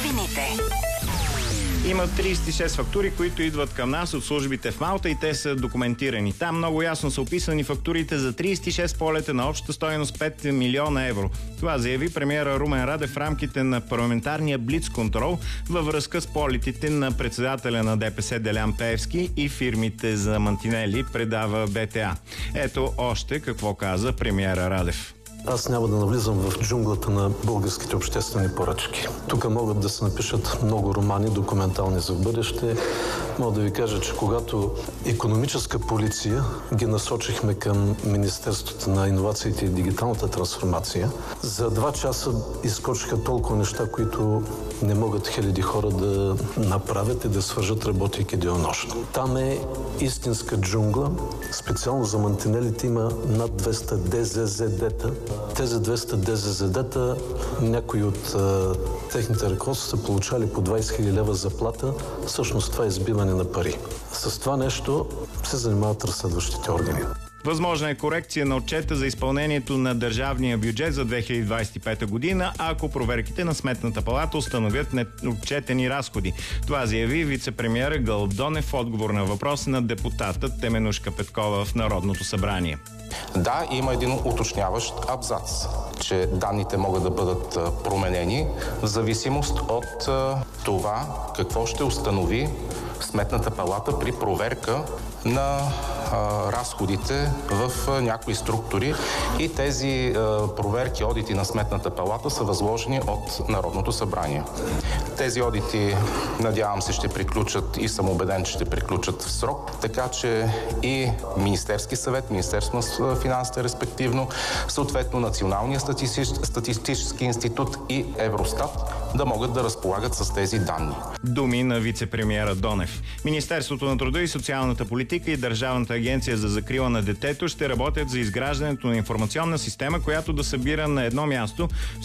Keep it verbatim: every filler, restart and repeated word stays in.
Новините. Има тридесет и шест фактури, които идват към нас от службите в Малта и те са документирани. Там много ясно са описани фактурите за тридесет и шест полета на обща стойност пет милиона евро. Това заяви премиера Румен Радев в рамките на парламентарния блиц-контрол във връзка с полетите на председателя на ДПС Делян Пеевски и фирмите за мантинели, предава БТА. Ето още какво каза премиера Радев. Аз няма да навлизам в джунглата на българските обществени поръчки. Тук могат да се напишат много романи, документални за бъдеще. Мога да ви кажа, че когато икономическа полиция ги насочихме към Министерството на иновациите и дигиталната трансформация, за два часа изкочиха толкова неща, които не могат хиляди хора да направят и да свържат, работейки денонощно. Там е истинска джунгла. Специално за мантинелите има над двеста ДЗЗД-та. Тези двеста ДЗЗД-та, някои от а, техните ръководства са получали по двайсет хиляди лева заплата. Всъщност това е избиване на пари. С това нещо се занимават разследващите органи. Възможна е корекция на отчета за изпълнението на държавния бюджет за две хиляди двайсет и пета година, ако проверките на Сметната палата установят неотчетени разходи. Това заяви вице-премиера Гълъб Донев в отговор на въпрос на депутата Теменужка Петкова в Народното събрание. Да, има един уточняващ абзац, че данните могат да бъдат променени в зависимост от това какво ще установи Сметната палата при проверка на а, разходите в а, някои структури и тези а, проверки, одити на Сметната палата са възложени от Народното събрание. Тези одити, надявам се, ще приключат и съм убеден, че ще приключат в срок, така че и Министерски съвет, Министерство на финансите респективно, съответно Националния статистически, статистически институт и Евростат да могат да разполагат с тези данни. Думи на вице-премиера Донев. Министерството на труда и социалната политика и Държавната агенция за закрила на детето ще работят за изграждането на информационна система, която да събира на едно място